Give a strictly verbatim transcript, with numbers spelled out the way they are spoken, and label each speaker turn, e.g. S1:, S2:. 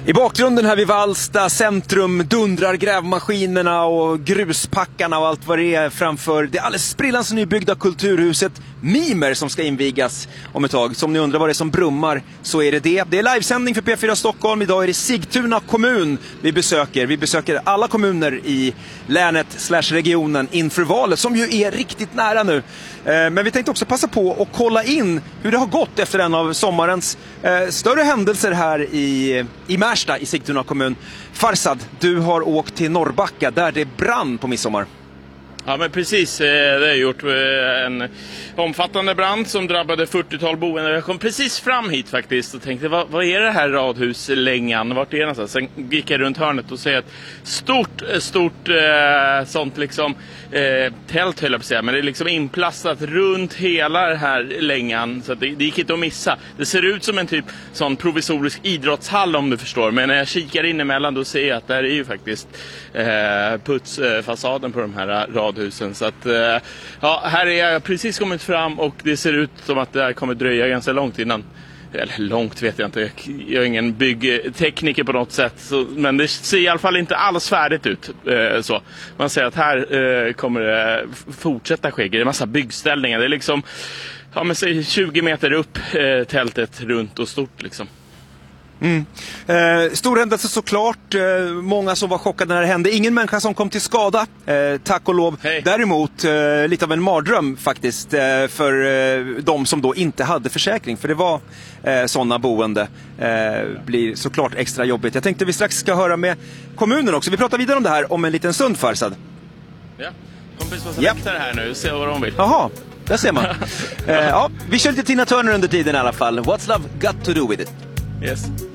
S1: I bakgrunden här vid Vallsta centrum dundrar grävmaskinerna och gruspackarna och allt vad det är framför det alldeles sprillans nybyggda kulturhuset Mimer som ska invigas om ett tag. Som ni undrar vad det är som brummar så är det det. Det är livesändning för P fyra Stockholm. Idag är det Sigtuna kommun vi besöker. Vi besöker alla kommuner i länet slash regionen inför valet som ju är riktigt nära nu. Men vi tänkte också passa på att kolla in hur det har gått efter en av sommarens eh, större händelser här i, i Märsta i Sigtuna kommun. Farsad, du har åkt till Norrbacka där det brann på midsommar.
S2: Ja, men precis. Det har gjort en omfattande brand som drabbade fyrtiotal boende. Jag kom precis fram hit faktiskt och tänkte, vad, vad är det här radhuslängan? Vart är det någonstans? Sen gick jag runt hörnet och ser ett stort, stort eh, sånt liksom eh, tält höll jag på att säga. Men det är liksom inplastat runt hela den här längan så att det, det gick inte att missa. Det ser ut som en typ sån provisorisk idrottshall om du förstår. Men när jag kikar in emellan då ser jag att det här är ju faktiskt eh, putsfasaden på de här radhusen. Husen. Så att, ja, här är jag precis kommit fram och det ser ut som att det här kommer dröja ganska långt innan. Eller långt vet jag inte, jag är ingen byggtekniker på något sätt. Så, men det ser i alla fall inte alls färdigt ut. Eh, så. Man säger att här eh, kommer det fortsätta ske. Det är en massa byggställningar. Det är liksom ja, men säg tjugo meter upp eh, tältet runt och stort liksom.
S1: Mm. Eh, stor händelse såklart, eh, många som var chockade när det hände. Ingen människa som kom till skada, eh, tack och lov.
S2: Hej.
S1: Däremot eh, lite av en mardröm faktiskt eh, för eh, de som då inte hade försäkring. För det var eh, sådana boende. eh, Blir såklart extra jobbigt. Jag tänkte vi strax ska höra med kommunen också. Vi pratar vidare om det här om en liten stund, Farsad.
S2: Ja, kom precis massa
S1: Ja.
S2: väktare här nu, se vad de vill.
S1: Jaha, där ser man. eh, ja, vi kör lite Tina Turner under tiden i alla fall. What's love got to do with it?
S2: Yes.